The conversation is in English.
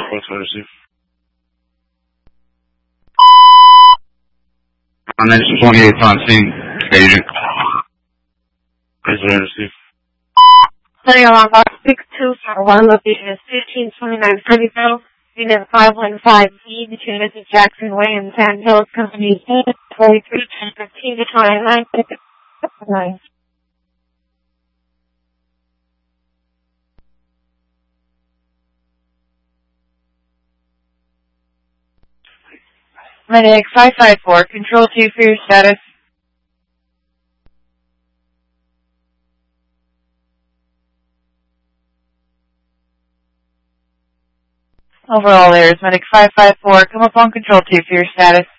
What's my receive? And then 28 on scene. Agent. What's my receive? Setting alarm box 6241, location is 1529 Sunnyvale, unit 515B, between Mrs. Jackson Way and Sand Hills Company, 23, 1015 to 29, 9. Medic 554, control 2 for your status. Overall errors, Medic 554, come up on control 2 for your status.